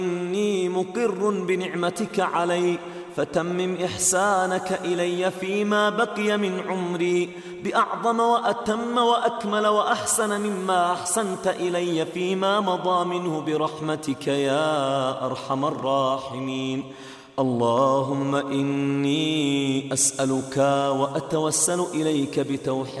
إني مقر بنعمتك علي، فتمم إحسانك إلي فيما بقي من عمري بأعظم وأتم وأكمل وأحسن مما أحسنت إلي فيما مضى منه برحمتك يا أرحم الراحمين. اللهم إني أسألك وأتوسل إليك بتوحيدك